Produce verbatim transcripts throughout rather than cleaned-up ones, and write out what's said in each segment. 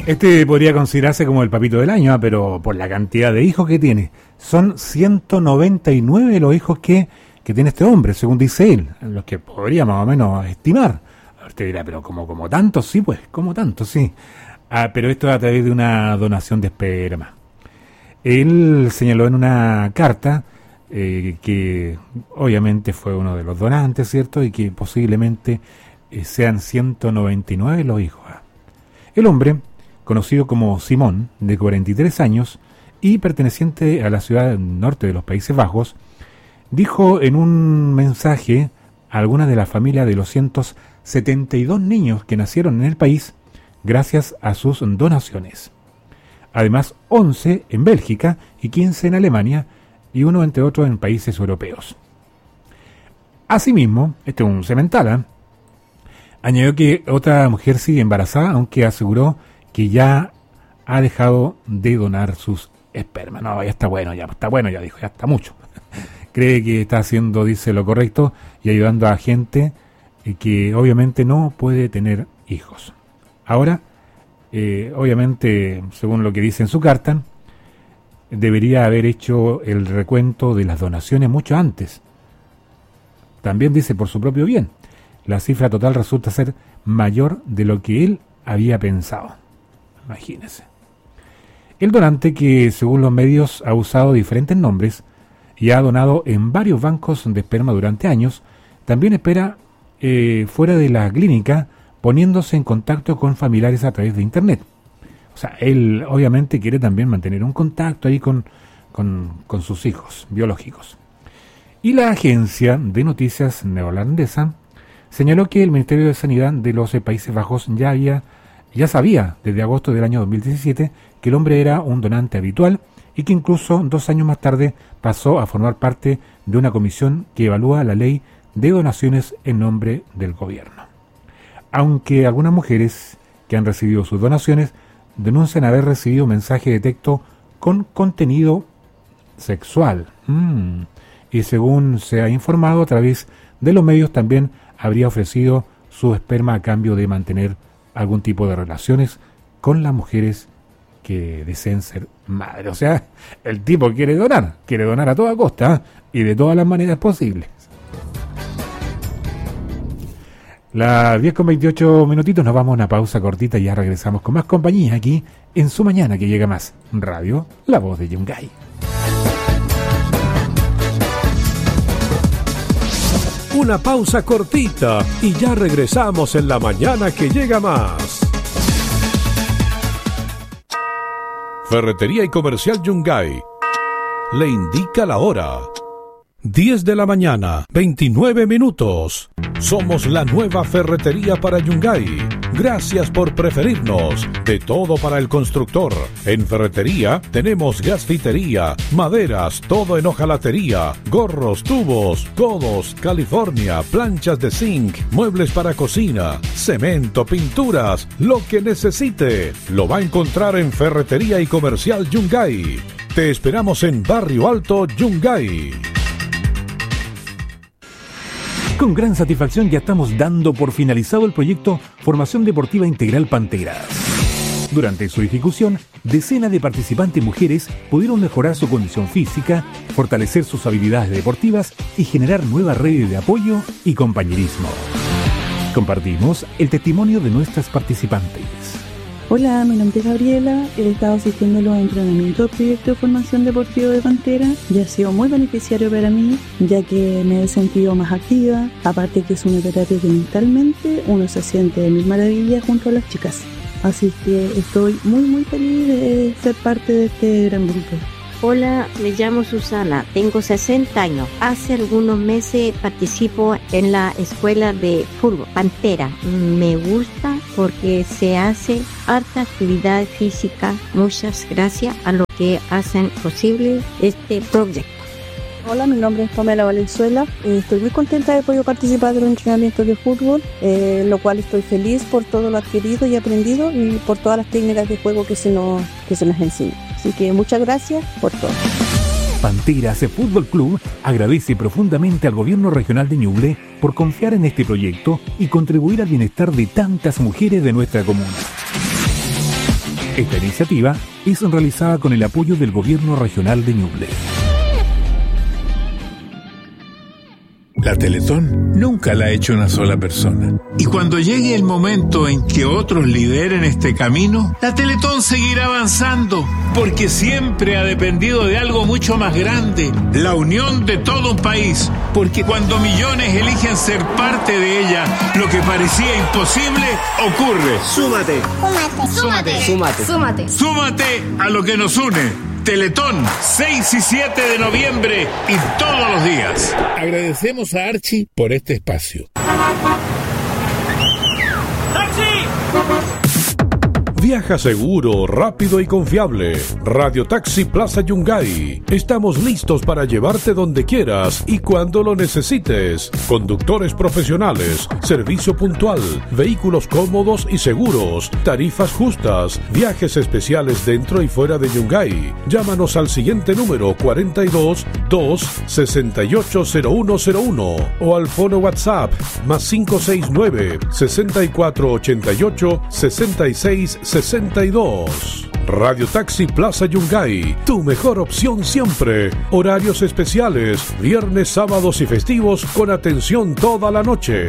Este podría considerarse como el papito del año, ¿eh? Pero por la cantidad de hijos que tiene. Son ciento noventa y nueve los hijos que, que tiene este hombre, según dice él, los que podría más o menos estimar. Usted dirá, pero como, como tantos, sí, pues, como tantos, sí. Ah, pero esto es a través de una donación de esperma. Él señaló en una carta eh, que obviamente fue uno de los donantes, ¿cierto? Y que posiblemente eh, sean ciento noventa y nueve los hijos. El hombre, conocido como Simón, de cuarenta y tres años y perteneciente a la ciudad norte de los Países Bajos, dijo en un mensaje a algunas de las familias de los ciento setenta y dos niños que nacieron en el país gracias a sus donaciones. Además, once en Bélgica y quince en Alemania y uno entre otros en países europeos. Asimismo, este es un semental, ¿eh? Añadió que otra mujer sigue embarazada, aunque aseguró que ya ha dejado de donar sus espermas. No, ya está bueno, ya está bueno, ya dijo, ya está mucho. Cree que está haciendo, dice, lo correcto y ayudando a gente que obviamente no puede tener hijos. Ahora, eh, obviamente, según lo que dice en su carta, debería haber hecho el recuento de las donaciones mucho antes. También dice por su propio bien. La cifra total resulta ser mayor de lo que él había pensado. Imagínese. El donante, que según los medios ha usado diferentes nombres y ha donado en varios bancos de esperma durante años, también espera eh, fuera de la clínica, poniéndose en contacto con familiares a través de internet. O sea, él obviamente quiere también mantener un contacto ahí con, con, con sus hijos biológicos. Y la agencia de noticias neozelandesa señaló que el Ministerio de Sanidad de los Países Bajos ya había, ya sabía desde agosto del año dos mil diecisiete que el hombre era un donante habitual y que incluso dos años más tarde pasó a formar parte de una comisión que evalúa la ley de donaciones en nombre del gobierno. Aunque algunas mujeres que han recibido sus donaciones denuncian haber recibido mensajes de texto con contenido sexual. Mm. Y según se ha informado a través de los medios, también habría ofrecido su esperma a cambio de mantener algún tipo de relaciones con las mujeres que deseen ser madres. O sea, el tipo quiere donar, quiere donar a toda costa, ¿eh? Y de todas las maneras posibles. Las diez con veintiocho minutitos, nos vamos a una pausa cortita y ya regresamos con más compañía aquí en Su Mañana que Llega Más. Radio, la voz de Yungay. Una pausa cortita y ya regresamos en La Mañana que Llega Más. Ferretería y Comercial Yungay le indica la hora. diez de la mañana, veintinueve minutos. Somos la nueva ferretería para Yungay. Gracias por preferirnos. De todo para el constructor. En ferretería tenemos gasfitería, maderas, todo en hojalatería, gorros, tubos, codos, California, planchas de zinc, muebles para cocina, cemento, pinturas, lo que necesite. Lo va a encontrar en Ferretería y Comercial Yungay. Te esperamos en Barrio Alto, Yungay. Con gran satisfacción ya estamos dando por finalizado el proyecto Formación Deportiva Integral Panteras. Durante su ejecución, decenas de participantes mujeres pudieron mejorar su condición física, fortalecer sus habilidades deportivas y generar nuevas redes de apoyo y compañerismo. Compartimos el testimonio de nuestras participantes. Hola, mi nombre es Gabriela, he estado asistiendo a los entrenamientos del proyecto de formación deportiva de Pantera y ha sido muy beneficiario para mí, ya que me he sentido más activa, aparte que es una terapia que mentalmente uno se siente de mil maravillas junto a las chicas. Así que estoy muy muy feliz de ser parte de este gran grupo. Hola, me llamo Susana, tengo sesenta años. Hace algunos meses participo en la escuela de fútbol, Pantera. Me gusta porque se hace harta actividad física. Muchas gracias a los que hacen posible este proyecto. Hola, mi nombre es Pamela Valenzuela. Eh, estoy muy contenta de haber podido participar de los entrenamientos de fútbol, eh, lo cual estoy feliz por todo lo adquirido y aprendido y por todas las técnicas de juego que se nos, que se nos enseñan. Así que muchas gracias por todo. Panteras Fútbol Club agradece profundamente al Gobierno Regional de Ñuble por confiar en este proyecto y contribuir al bienestar de tantas mujeres de nuestra comuna. Esta iniciativa es realizada con el apoyo del Gobierno Regional de Ñuble. La Teletón nunca la ha hecho una sola persona. Y cuando llegue el momento en que otros lideren este camino, la Teletón seguirá avanzando, porque siempre ha dependido de algo mucho más grande, la unión de todo un país. Porque cuando millones eligen ser parte de ella, lo que parecía imposible ocurre. Súmate. Súmate. Súmate. Súmate. Súmate. Súmate a lo que nos une. Teletón, seis y siete de noviembre y todos los días. Agradecemos a Archie por este espacio. Viaja seguro, rápido y confiable. Radio Taxi Plaza Yungay. Estamos listos para llevarte donde quieras y cuando lo necesites. Conductores profesionales, servicio puntual, vehículos cómodos y seguros, tarifas justas, viajes especiales dentro y fuera de Yungay. Llámanos al siguiente número cuarenta y dos, dos, sesenta y ocho, cero uno cero uno o al fono WhatsApp más cinco seis nueve, sesenta y cuatro ochenta y ocho, sesenta y seis sesenta y dos. Radio Taxi Plaza Yungay, tu mejor opción siempre. Horarios especiales, viernes, sábados y festivos con atención toda la noche.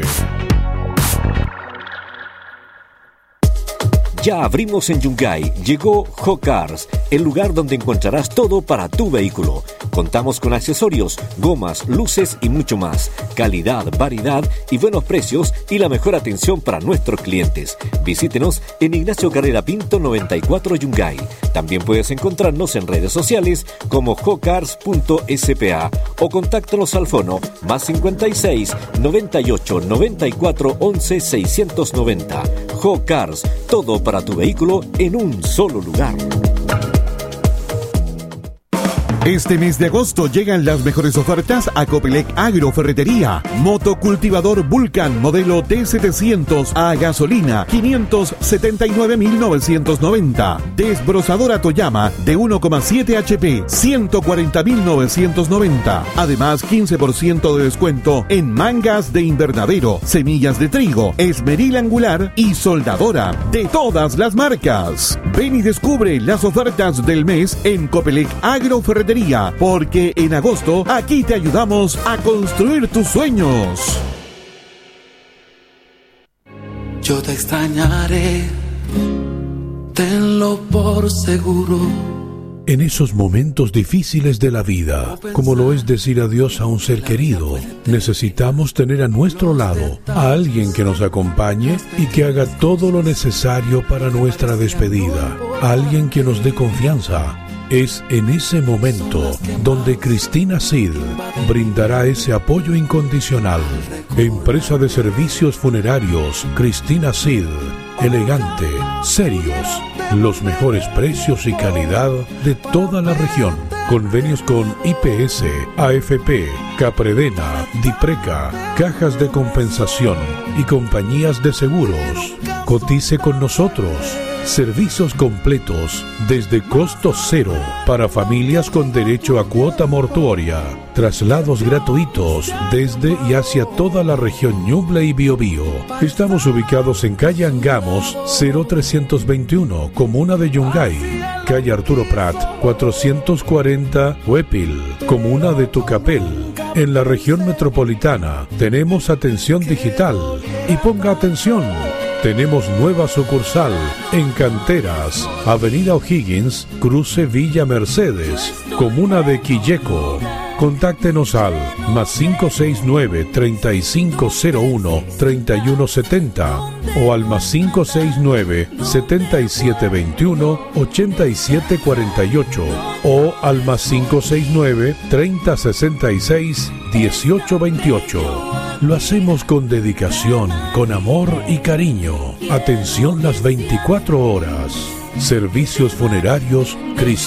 Ya abrimos en Yungay. Llegó J-Cars, el lugar donde encontrarás todo para tu vehículo. Contamos con accesorios, gomas, luces y mucho más. Calidad, variedad y buenos precios y la mejor atención para nuestros clientes. Visítenos en Ignacio Carrera Pinto noventa y cuatro Yungay. También puedes encontrarnos en redes sociales como jocars punto s p a o contáctanos al fono más cincuenta y seis, noventa y ocho, noventa y cuatro, once, seiscientos noventa. J-Cars, todo para tu vehículo en un solo lugar. Este mes de agosto llegan las mejores ofertas a Copelec Agroferretería. Motocultivador Vulcan modelo T setecientos a gasolina, quinientos setenta y nueve mil novecientos noventa. Desbrozadora Toyama de uno coma siete H P, ciento cuarenta mil novecientos noventa. Además, quince por ciento de descuento en mangas de invernadero, semillas de trigo, esmeril angular y soldadora de todas las marcas. Ven y descubre las ofertas del mes en Copelec Agroferretería, porque en agosto aquí te ayudamos a construir tus sueños. Yo te extrañaré, tenlo por seguro. En esos momentos difíciles de la vida, como lo es decir adiós a un ser querido, necesitamos tener a nuestro lado a alguien que nos acompañe y que haga todo lo necesario para nuestra despedida, a alguien que nos dé confianza. Es en ese momento donde Cristina Cid brindará ese apoyo incondicional. Empresa de servicios funerarios Cristina Cid. Elegante, serios, los mejores precios y calidad de toda la región. Convenios con I P S, A F P, Capredena, Dipreca, cajas de compensación y compañías de seguros. Cotice con nosotros. Servicios completos desde costo cero para familias con derecho a cuota mortuoria. Traslados gratuitos desde y hacia toda la región Ñuble y Biobío. Estamos ubicados en calle Angamos cero trescientos veintiuno, comuna de Yungay. Calle Arturo Prat cuatrocientos cuarenta, Huépil, comuna de Tucapel. En la región metropolitana tenemos atención digital. Y ponga atención, tenemos nueva sucursal en Canteras, Avenida O'Higgins, cruce Villa Mercedes, comuna de Quilleco. Contáctenos al más cinco seis nueve, treinta y cinco cero uno, treinta y uno setenta o al más cinco seis nueve, setenta y siete veintiuno, ochenta y siete cuarenta y ocho o al más cinco seis nueve, treinta sesenta y seis, dieciocho veintiocho. Lo hacemos con dedicación, con amor y cariño. Atención las veinticuatro horas. Servicios funerarios Cristo.